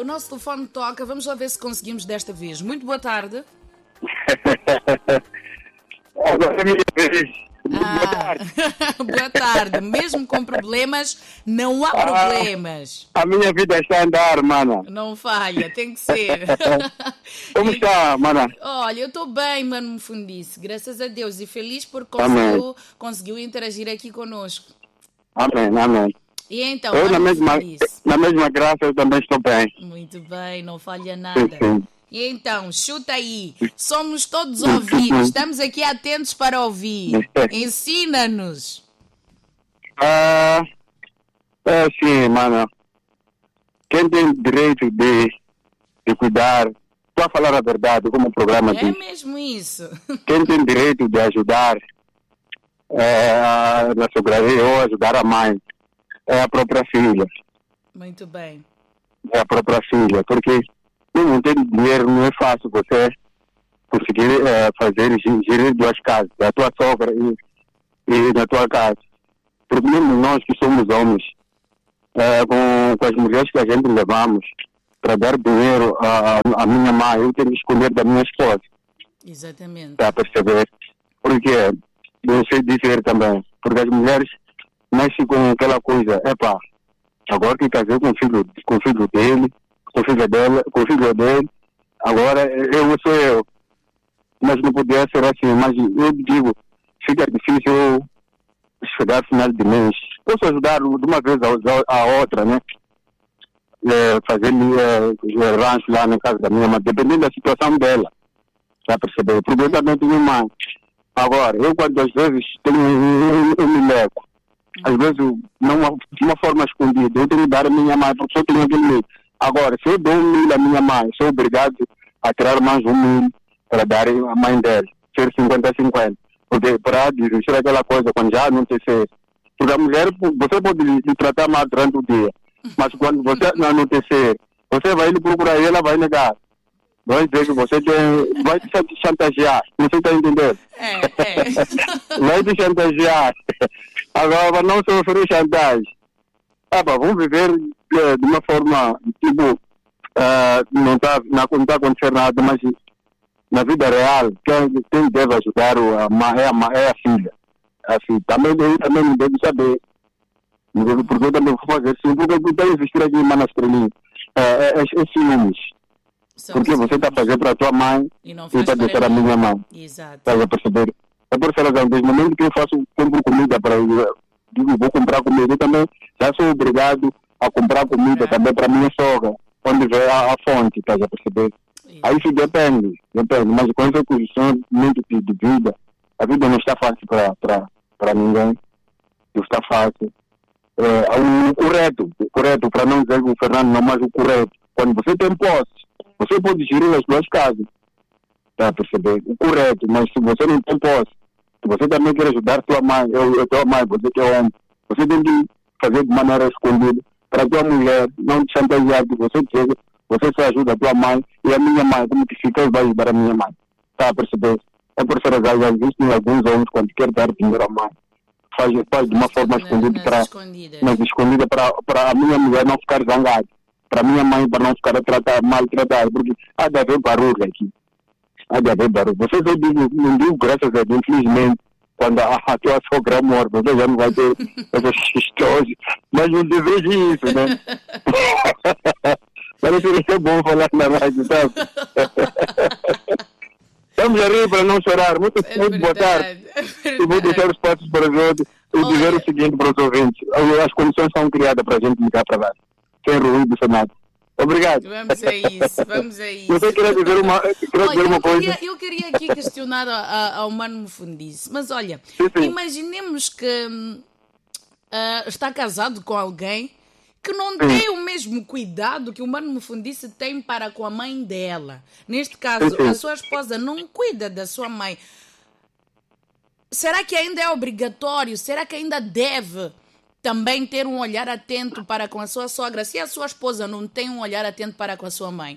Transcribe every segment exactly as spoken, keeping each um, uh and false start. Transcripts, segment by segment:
O nosso telefone toca, vamos lá ver se conseguimos desta vez. Muito boa tarde. Agora é a minha vez. Ah, Boa tarde. boa tarde. Mesmo com problemas, não há problemas. A minha vida está a andar, mana. Não falha, tem que ser. Como está, mana? Olha, eu estou bem, mano Mfundice, graças a Deus. E feliz por conseguiu, conseguiu interagir aqui conosco. Amém, amém. E então, eu, na mesma, Mfundice? na mesma graça, eu também estou bem. Muito bem, não falha nada. Sim, sim. E então, chuta aí. Somos todos ouvidos. Estamos aqui atentos para ouvir. Ensina-nos. Ah, é assim, mano. Quem tem direito de, de cuidar, estou a falar a verdade, como o programa É diz. mesmo isso. Quem tem direito de ajudar é, na sograria ou ajudar a mãe é a própria filha. Muito bem. É a própria filha, porque não ter dinheiro não é fácil você conseguir é, fazer gerir duas casas, a tua sogra e, e da tua casa. Porque mesmo nós que somos homens, é, com, com as mulheres que a gente levamos para dar dinheiro à, à minha mãe, eu tenho que escolher da minha esposa. Exatamente. Para perceber. Porque, eu sei dizer também, porque as mulheres nascem com aquela coisa, epá, agora que casei com o filho, com o filho dele, com o filho dela, com o filho dele, agora eu sou eu. Mas não podia ser assim, mas eu digo, fica difícil chegar ao final de mês. Posso ajudar de uma vez a, a outra, né? É, fazer é, rancho lá na casa da minha mãe, dependendo da situação dela. Para perceber? Porque eu também tenho mãe. Agora, eu quando às vezes tenho, eu, eu me levo. Às vezes, não, de uma forma escondida, eu tenho que dar a minha mãe, porque eu tenho aquele medo. Agora, se eu dou um milho à minha mãe, sou obrigado a tirar mais um milho para dar à mãe dela, ser cinquenta a cinquenta. Porque para desistir aquela coisa, quando já anoitecer. Porque a mulher, você pode lhe, lhe tratar mal durante o dia, mas quando você não anoitecer, você vai lhe procurar e ela vai negar. Vai dizer que você tem, vai te chantagear, você está entendendo? É, é. Vai te chantagear. Agora, para não sofrer chantagem, ah, pá, vamos viver de, de uma forma, tipo, uh, não está não tá acontecendo nada, mas na vida real, quem, quem deve ajudar a, é, a, é a filha. Assim, também, eu também não devo saber. Porque eu também vou fazer assim, porque eu tenho investir aqui em Manastrelinho. É, é, é, é ciúmes. São Porque você está fazendo para a tua mãe e não e faz para para deixar a mim. minha mãe. Exato. Estás a perceber? É por essa razão, desde o momento que eu faço, compro comida para eu, digo, vou comprar comida, eu também já sou obrigado a comprar comida É. também para a minha sogra, onde vem a, a fonte, estás a perceber? Isso. Aí isso depende, depende, mas com essa condição muito de, de vida, a vida não está fácil para ninguém, não está fácil. É, o correto, o correto, para não dizer que o Fernando não, mas o correto, quando você tem posse, você pode gerir as duas casas, está a perceber? O correto, mas se você não tem posse, se você também quer ajudar tua mãe, eu, eu tua mãe, você que é homem, você tem que fazer de maneira escondida para a tua mulher não te chantagear que você chega, você só ajuda a tua mãe e a minha mãe, como que fica, vai ajudar a minha mãe, está a perceber? É por essa razão, já existem alguns homens quando quer dar dinheiro à mãe, faz, faz de uma forma escondida nas para escondidas. mas escondida para, para a minha mulher não ficar zangada, para a minha mãe para não ficar a tratar, maltratada, porque há de haver barulho aqui. Há de haver barulho. Vocês eu digo, não digo graças a Deus, infelizmente, quando a, a tua sogra morre, você já não vai ter essas histórias, mas não desejo isso, né? Mas seria ser bom falar na rádio, sabe? Vamos a rir para não chorar. Muito, É muito boa verdade, tarde. é E vou deixar os passos para os outros e Olha. dizer o seguinte para os ouvintes. As condições são criadas para a gente ligar para lá. Sem ruído, sem nada. Obrigado. Vamos a isso, vamos a isso. Você queria dizer uma, queria Olha, dizer uma eu, coisa? queria, eu queria aqui questionar a- a- ao Mano Mfundice, mas olha, Sim, sim. imaginemos que hum, ah, está casado com alguém que não tem o mesmo cuidado que o Mano Mfundice tem para com a mãe dela. Neste caso, Sim, sim. a sua esposa não cuida da sua mãe. Será que ainda é obrigatório? Será que ainda deve também ter um olhar atento para com a sua sogra, se a sua esposa não tem um olhar atento para com a sua mãe?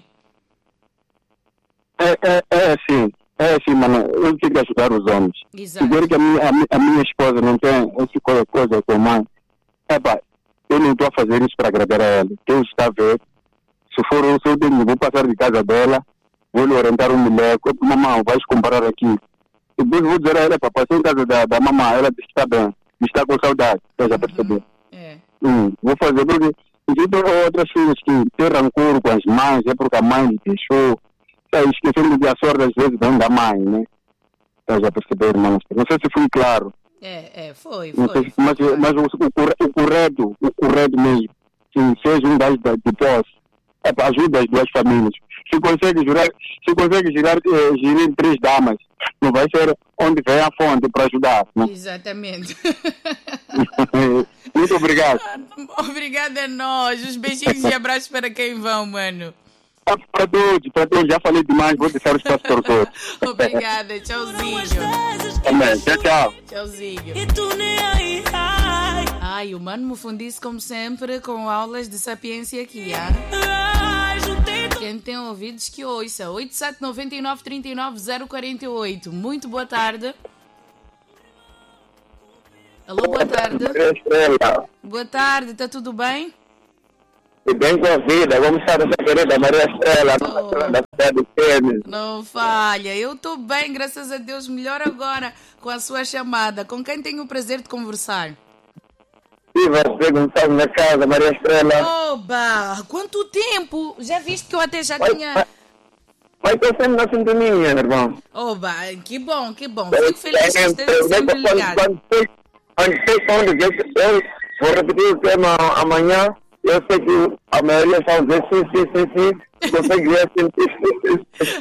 É, é, é assim, é assim, mano. Eu tenho que ajudar os homens. Exato. Dizer que a minha, a, mi- a minha esposa não tem essa coisa, coisa com a mãe. É pá, eu não estou a fazer isso para agradar a ela. Deus está a ver. se for o seu tempo, vou passar de casa dela, vou lhe orientar um moleque, mamãe, vais comparar aqui. E depois vou dizer a ela, papai, passei em casa da, da mamãe, ela diz que está bem, está com saudade, você já percebeu? É. Hum, vou fazer, porque existem outras filhas que têm rancor com as mães, é porque a mãe lhe deixou, está esquecendo que a sorte às vezes vem da mãe, né? Está já percebeu, irmãos? Não sei se fui claro. É, é, foi, Não foi. sei, mas foi. mas o, o, correto, o correto, o correto mesmo, se seja um gajo de posse, é para ajuda as duas famílias. Se consegue jurar, se consegue girar, eh, gerir três damas, não vai ser onde vem a fonte para ajudar. Né? Exatamente. Muito obrigado. Obrigada a nós. Os beijinhos e abraços para quem vão, mano. Para todos, para todos. Já falei demais, vou deixar o espaço para todos. Obrigada, tchauzinho. Amém. Tchau, tchau. Tchauzinho. Ai, o mano me fundisse como sempre com aulas de sapiência aqui, ah? Quem tem ouvidos que ouça. oito sete nove nove, três nove zero quatro oito. Muito boa tarde. Alô, boa tarde. Boa tarde, está tudo bem? E bem com a vida, vamos estar essa querida Maria Estrela, oh, da cidade de Tênis. Não falha, eu estou bem, graças a Deus, melhor agora com a sua chamada. Com quem tenho o prazer de conversar? Sim, você Gonçalves na casa, Maria Estrela. Oba, quanto tempo! Já viste que eu até já vai, tinha... Vai, vai estou sempre na sintonia, meu irmão. Oba, que bom, que bom. Fico feliz que esteja sempre ligado. Quando eu vou repetir o tema amanhã. Eu sei que a maioria vai dizer sim, sim, sim, sim. Consegue ver sim, sim,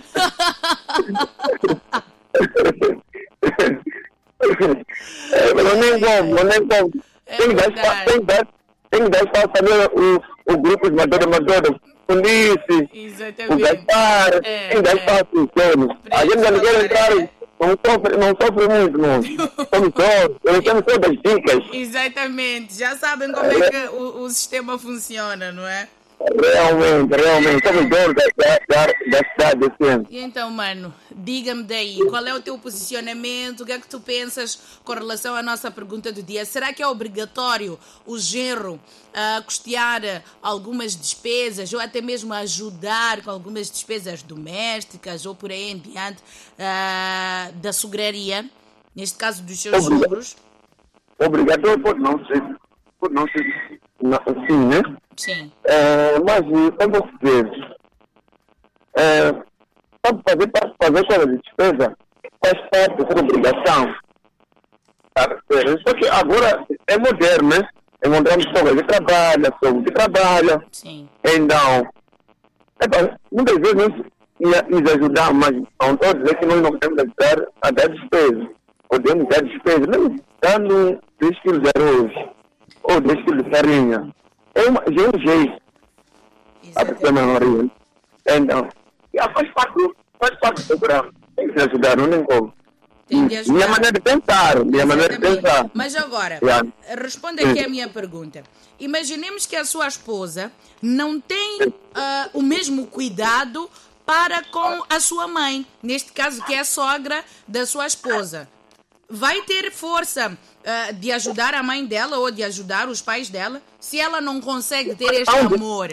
sim. Mas nem como, nem como. Tem que dar, tem que dar, tem que dar para saber o, o grupo de Maduro Maduro. Polícia, o Gaspar, tem que dar espaço todo. A gente já não quer entrar. Não sofre, não sofre muito, não. Como sofre, eu temos todas as dicas. Exatamente, já sabem como é que o, o sistema funciona, não é? Realmente, realmente, somos donos da, da, da cidade assim. E então, mano, diga-me daí, qual é o teu posicionamento, o que é que tu pensas com relação à nossa pergunta do dia? Será que é obrigatório o genro uh, custear algumas despesas ou até mesmo ajudar com algumas despesas domésticas ou por aí em diante uh, da sograria, neste caso dos seus sogros? Obrigatório pode não ser, pode não ser, não, sim, né? Sim. É, mas, como você diz, é, para fazer, para fazer coisa de despesa, faz parte dessa obrigação. Só que agora é moderno, né? É moderno, só que trabalha, só que trabalha. Sim. Então, é, muitas vezes nós nos ajudamos, mas não estou a dizer que nós não podemos ajudar a dar despesa. Podemos dar despesa, mesmo dando dez quilos de arroz ou dez quilos de farinha. É uma, já é um jeito. A pessoa Maria. Então, faz parte, faz parte do programa. Tem que ajudar, não tem como. Tem de ajudar. Minha maneira de pensar, minha Exatamente. maneira de pensar. Mas agora, yeah. responda aqui a minha pergunta. Imaginemos que a sua esposa não tem uh, o mesmo cuidado para com a sua mãe, neste caso que é a sogra da sua esposa. Vai ter força uh, de ajudar a mãe dela ou de ajudar os pais dela se ela não consegue ter este amor?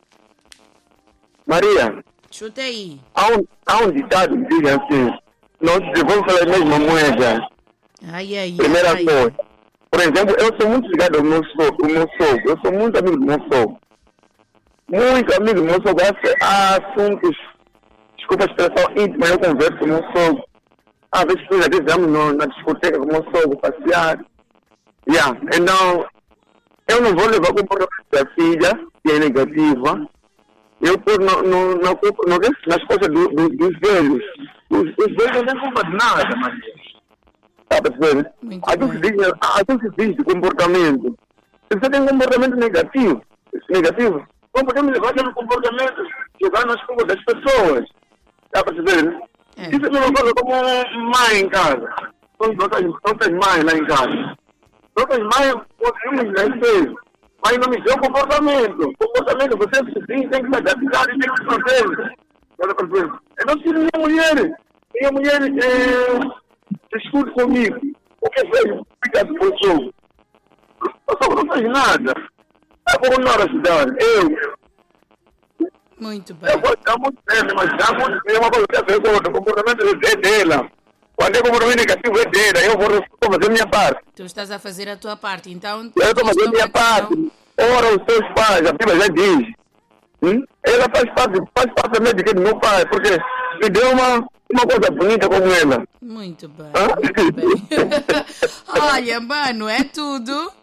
Maria, chuta aí. Há um, há um ditado que diz assim, não se devolve a mesma moeda. Ai, ai, Primeira ai. coisa. Por exemplo, eu sou muito ligado ao meu sogro, ao meu sogro. Eu sou muito amigo do meu sogro. Muito amigo do meu sogro. Há assuntos, desculpa a expressão íntima, eu converso com o meu sogro. Às vezes, às vezes, vamos na discoteca com o meu sogro, passear. Yeah. Então, eu não vou levar o comportamento da filha, que é negativa. Eu pôr no, no, no, no, nas coisas do, do, dos velhos. Os, os velhos não têm culpa de nada, mas... Está percebendo? Aquilo que diz, aquilo que diz de comportamento. Se você tem um comportamento negativo, negativo, não podemos levar aquele comportamento jogar nas culpas das pessoas. Está percebendo? É. Isso é a mesma coisa como mãe em casa. Nossas mães lá em casa. Nossas mães podemos nascer, mas não me deu comportamento. Comportamento, você sim, tem que se adaptar e tem que fazer. Está percebendo? Então, se minha mulher, minha mulher é, discute comigo, o que fez? Fica de posição. Eu só não faz nada. É por não ajudar. Eu. Muito bem. Eu vou dar muito tempo, mas dá muito tempo, uma coisa que eu vejo, o comportamento é dela. Quando é comportamento negativo é dela, eu vou, vou fazer a minha parte. Tu estás a fazer a tua parte, então... Eu estou fazendo a minha parte. Ora, os seus pais, a Bíblia já diz. Hum? Ela faz parte, faz parte também de que meu pai, porque me deu uma, uma coisa bonita como ela. Muito bem, Ah? muito bem. Olha, mano, é tudo.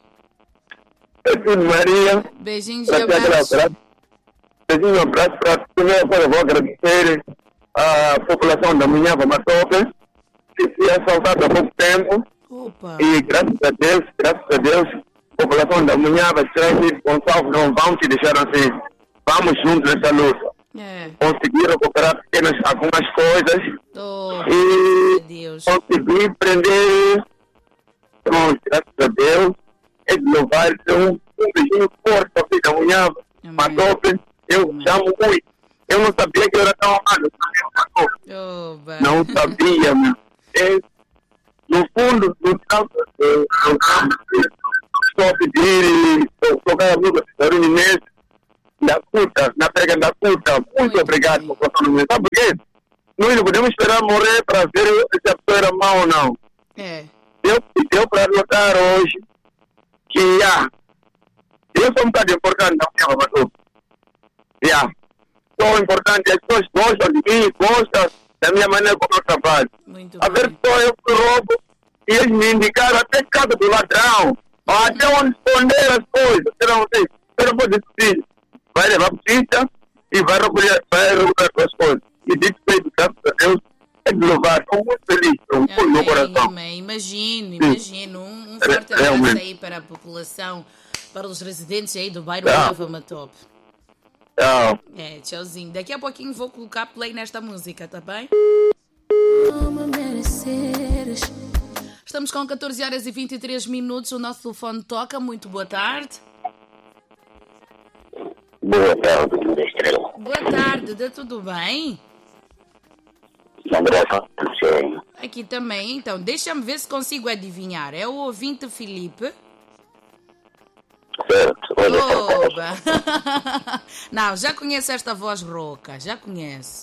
É tudo, Maria. Beijinhos e Para ti, aquela abraços. frase. Beijinho, um abraço para a primeira coisa, vou agradecer a população da minha Matope, que se assaltada há pouco tempo. Opa, E graças a Deus, graças a Deus, a população da Munhava, Estranho, Gonçalves, não vão te deixar assim. Vamos juntos nessa luta. é. Conseguir recuperar pequenas, algumas coisas Oh, e Deus. conseguir prender. Então, graças a Deus, é de louvar. Um, um beijinho forte para a filha da Munhava. Amém. Matope, eu Amém. chamo muito. Eu não sabia que eu era tão amado. Opa. Não sabia, meu. É, no fundo, no campo, no campo, estou a pedir, estou tocar a música do Inês, da puta, na prega da puta. Muito, Muito obrigado bem. por falar. Sabe por quê? Nós não podemos esperar morrer para ver se a pessoa era má ou não. É. Deu, deu para notar hoje que, ah, eu sou um bocado importante na minha babatu. Yeah. Sou importante, as pessoas gostam de mim, gostam da minha maneira como eu trabalho. Muito A ver bem. só eu que roubo e eles me indicaram até casa do ladrão, ou até onde esconder as coisas. Eu não sei, eu não vou decidir. Vai levar a polícia e vai recolher, vai recolher as coisas. E dito feito, graças a Deus, é de louvar. Estou muito feliz, estou muito no meu Amém, coração. amém. Imagino, imagino. Um, um forte É, abraço realmente. aí para a população, para os residentes aí do bairro Ah. Nova Matope. Tchau. É, tchauzinho. Daqui a pouquinho vou colocar play nesta música, tá bem? Estamos com catorze horas e vinte e três minutos. O nosso telefone toca. Muito boa tarde. Boa tarde, Linda Estrela. Boa tarde, dá tudo bem? André, não sei. Aqui também, então. Deixa-me ver se consigo adivinhar. É o ouvinte Felipe? Certo, olha só. Oba! Não, já conheço esta voz rouca. Já conheço.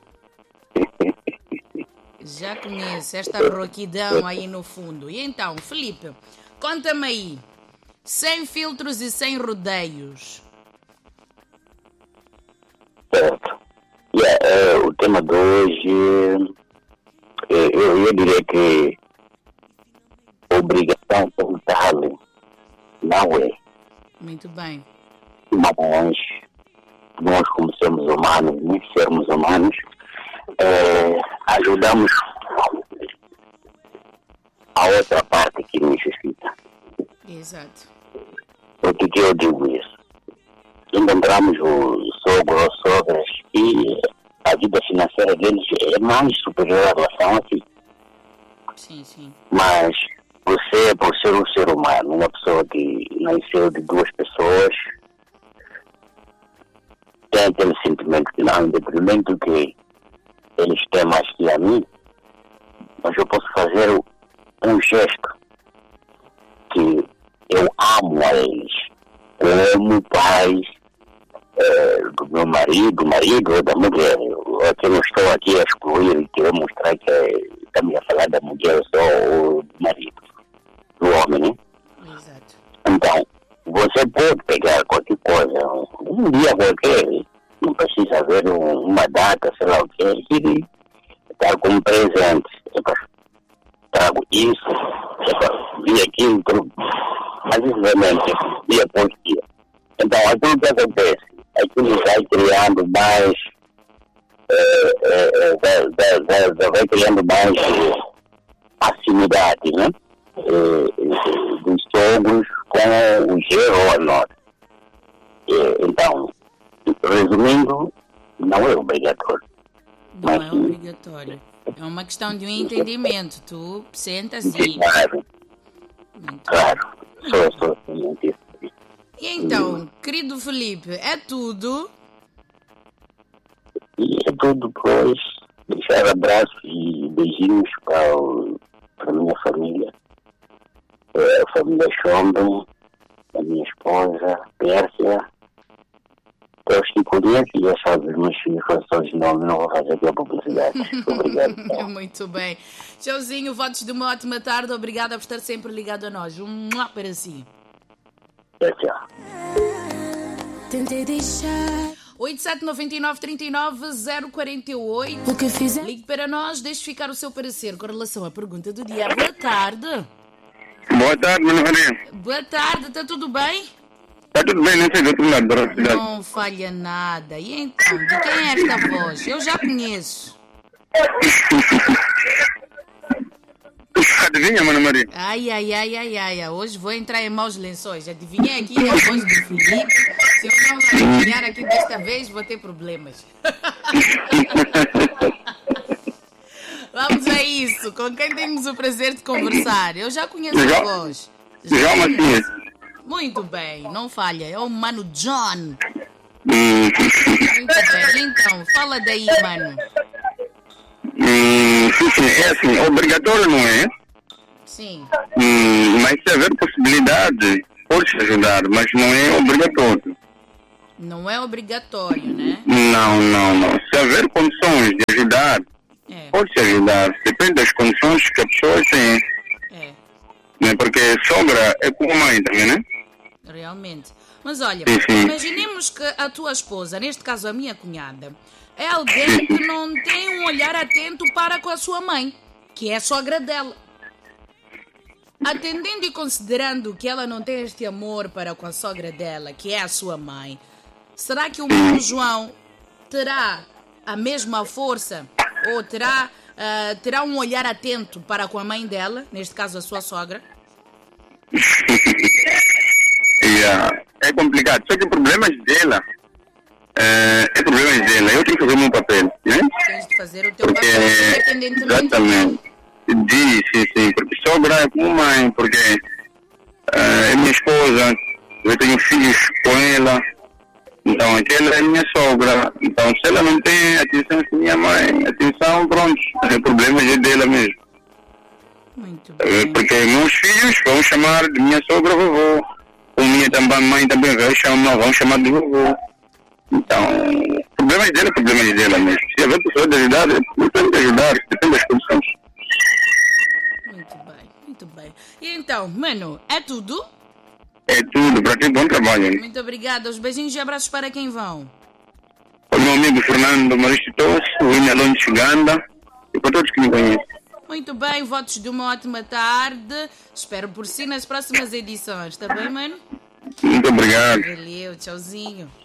Já conheço esta rouquidão aí no fundo. E então, Felipe, conta-me aí. Sem filtros e sem rodeios. Certo. Yeah, é, o tema de hoje, é, eu, eu diria que obrigação como tal não é. Muito bem. Mas nós, como sermos humanos, nem sermos humanos, é, ajudamos a outra parte que necessita. Exato. Por que que eu digo isso? Encontramos o sogro ou sogras e a vida financeira deles é mais superior à relação a si. Sim, sim. Mas você, por ser um ser humano, uma pessoa que nasceu de duas pessoas, tem aquele sentimento que não, independente do que eles têm mais que a mim, mas eu posso fazer um gesto que eu amo a eles, como pai é, do meu marido, do marido ou da mulher. Eu aqui não estou aqui a excluir e querer mostrar que é, também a falar da mulher só ou do marido, do homem, né? Exato. Então, você pode pegar qualquer coisa, um dia qualquer, não precisa haver um, uma data, sei lá o que, e estar como presente. Epa, trago isso, epa, vi aquilo, tudo. Mas isso realmente, dia após dia. Então, aquilo que acontece, aquilo vai criando mais, é, é, vai, vai, vai, vai criando mais é, afinidade, né? É, dos sogros com o genro ou a nora. É, então, resumindo, não é obrigatório. Não é Mas- obrigatório. É uma questão de um entendimento. Tu sentas e... Claro, Muito claro, só só somente isso. E então, querido Felipe, é tudo? E é tudo, pois, deixar abraços e beijinhos para, o, para a minha família, é, a família Chombo, a minha esposa, Pérsia, Eu fico cliente e já sabes, mas se corações não, não vou fazer aqui a publicidade. Obrigado. Muito bem. Tchauzinho, votos de uma ótima tarde. Obrigada por estar sempre ligado a nós. Um mua para si. Tchau, tchau. Tentei deixar oito sete nove nove, três nove zero quatro oito. o que fizer. Ligue para nós, deixe ficar o seu parecer com relação à pergunta do dia. Boa tarde. Boa tarde, Mano Maria. Boa tarde, está tudo bem? Está tudo bem, não sei do outro lado da cidade. Não falha nada. E então, de quem é esta voz? Eu já conheço. Adivinha, Mano Maria? Ai, ai, ai, ai, ai. Hoje vou entrar em maus lençóis. Adivinhei aqui a voz do Felipe. Se eu não adivinhar aqui desta vez, vou ter problemas. Vamos a isso. Com quem temos o prazer de conversar? Eu já conheço a voz. João Matias. Muito bem, não falha. É o Mano John. Hum, Muito bem. Então, fala daí, mano. hum, sim, sim, é assim, obrigatório não é? Sim. Hum, mas se haver possibilidade, pode ajudar, mas não é obrigatório. Não é obrigatório, né? Não, não, não. Se haver condições de ajudar, É, pode se ajudar. Depende das condições que a pessoa tem. é. Né? Porque sogra é como mãe também, né? Realmente. Mas olha, Sim, sim. imaginemos que a tua esposa, neste caso a minha cunhada, é alguém que não tem um olhar atento para com a sua mãe, que é a sogra dela. Atendendo e considerando que ela não tem este amor para com a sogra dela, que é a sua mãe, será que o Mano João terá a mesma força ou terá, ah, terá um olhar atento para com a mãe dela, neste caso a sua sogra? Yeah. É complicado. Só que problemas dela é, é problemas dela. Eu tenho que fazer o meu papel, né? Tens de fazer o teu Porque, papel independentemente. exatamente. Diz, sim, sim. Porque sogra é como mãe, porque é, é minha esposa, eu tenho filhos com ela. Então, aquela é minha sogra. Então, se ela não tem atenção com minha mãe, atenção, pronto. O problema é dela mesmo. Muito É, bem. porque meus filhos vão chamar de minha sogra vovô. O minha também, mãe também vai chamar, vão chamar de vovô. Então, problemas dela, problemas dela mesmo. Se haver pessoa de ajudar, eu tenho que ajudar, depende das condições. Muito bem, muito bem. E então, mano, é tudo? É tudo, para ti, bom trabalho. Muito obrigada. Os beijinhos e abraços para quem vão. O meu amigo Fernando Marista Tosso, o William Alonso Chuganda, e para todos que me conhecem. Muito bem, votos de uma ótima tarde. Espero por si nas próximas edições, tá bem, mano? Muito obrigado. Valeu, tchauzinho.